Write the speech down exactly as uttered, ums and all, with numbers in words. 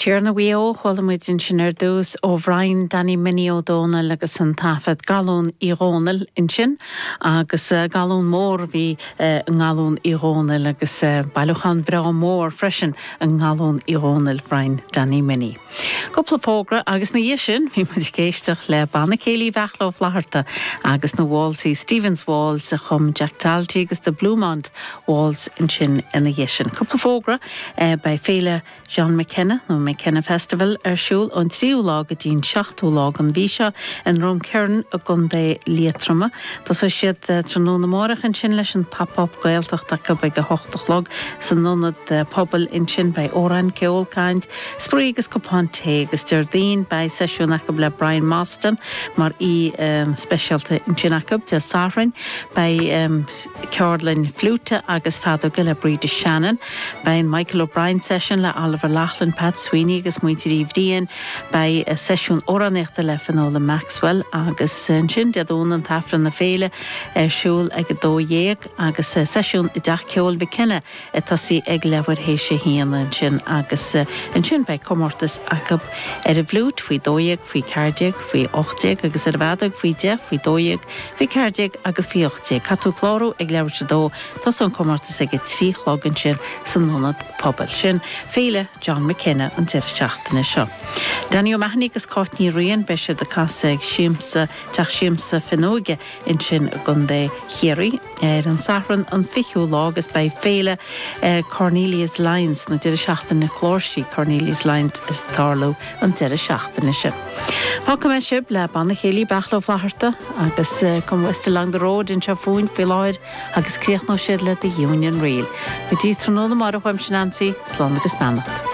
Tír na bhío cholamid in sin ar dús ó bhrain Danny Mini O'Donnell agus an tafad galún irónal in sin agus uh, galún mór bhí uh, an galún irónal agus uh, bailúchan bra mór freisin an galún irónal bhrain Danny Mini. Couple fógra agus na dhéisin bhí muid géisteach le banna céilí bheachló flaharta agus na Wallsí Stevens Walls a chum Jack Talty agus de Bluemont Walls in sin in na dhéisin. Couple fógra uh, bei féile John McKenna no McKenna Festival ar siúl an tríú lag a dín seachtú lag an bhíse in Rome Cairn a gundé Lietrama. Tás a siad tránó na mórach in sin leis an pop-up gaeltach da go bei go hochtach lag san nonad pobl in sin bei Oran Ceolcaint, Sprígus Copante agus Dardín bei sesiúnach le Brian Marston mar í um, specialte in sinachub te Sarrin bei um, Caroline Flute agus fado go le Breda Shannon bei Michael O'Brien session le Oliver Lachlan, Pat Sweeney agus muintir íomhdíon bei a sesiún oranechta le fanóla Maxwell agus sin deadún an tafran na féile ar siúl ag dó dhéag agus sesiún i dach ceol bhí cinenne a tasí ag lehar hééis sé híana in sin agus in sin bei comórtas acab ar a bhlút faoi dóiag faoi cardiaag faoi ochtéag agus ar bheadag faoi de faoi dóiag faoi cardiaag agus faoi ochtéag catú chlárú ag lehar se dó tas an comórtas ag trí chlógan sin san nonad pobl sin féile John McKenna an tir seachtainna seo. Danny O'Mahony agus Courtney Rian beise de casig siamsa tach siamsa finóige in sin gundé chéirí ar an sahran an fichiú lágus bei féile uh, Cornelius Lyons na tir seachtainna chlórsí Cornelius Lyons is tarlú an tir seachtainna se. Fáca me sib le banna chéilí bachló flaharta agus uh, cum west along the road in Chafún Filáid agus críoch nó siad le the Union Rail. Go dtí tróna mar a chuim sin ansaí slán agus beannacht.